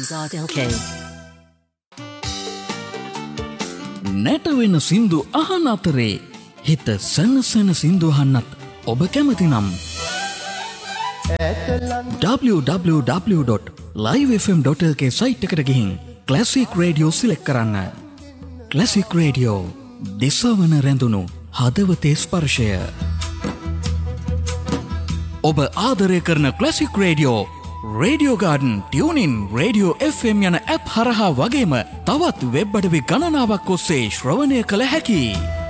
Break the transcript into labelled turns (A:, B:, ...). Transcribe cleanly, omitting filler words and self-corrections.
A: FM.lk.
B: නැටවෙන සින්දු අහන අතරේ හිත සනසන සින්දු අහන්නත් ඔබ කැමති නම් www.livefm.lk සයිට් එකට ගිහින් ක්ලාසික් රේඩියෝ සිලෙක්ට් කරන්න. ක්ලාසික් රේඩියෝ දිසවන රැඳුණු හදවතේ ස්පර්ශය. ඔබ ආදරය කරන classic radio radio garden, tuning, radio FM යන ඇප් හරහා වගේම තවත් වෙබ් අඩවි ගණනාවක් ඔස්සේ ශ්‍රවණය කළ හැකියි.